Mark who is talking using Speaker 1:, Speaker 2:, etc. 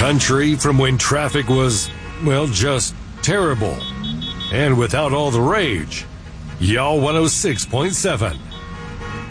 Speaker 1: country from when traffic was, well, just terrible. And without all the rage. Y'all 106.7.